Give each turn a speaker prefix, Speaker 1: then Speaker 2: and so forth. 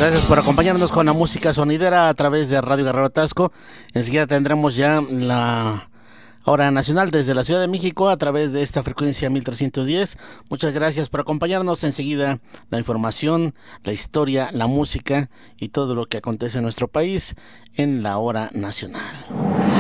Speaker 1: Gracias por acompañarnos con la música sonidera a través de Radio Guerrero Tasco. Enseguida tendremos ya la hora nacional desde la Ciudad de México a través de esta frecuencia 1310. Muchas gracias por acompañarnos. Enseguida la información, la historia, la música y todo lo que acontece en nuestro país en la hora nacional.